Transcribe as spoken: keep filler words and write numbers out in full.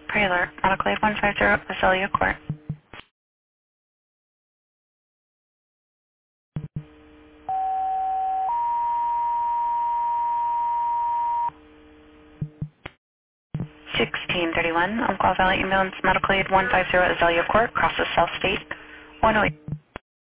Pre-alert, Medical Aid one five zero, Azalea Court. sixteen thirty-one, Umpqua Valley Ambulance, Medical Aid one five zero, Azalea Court, Process South State, one oh eight.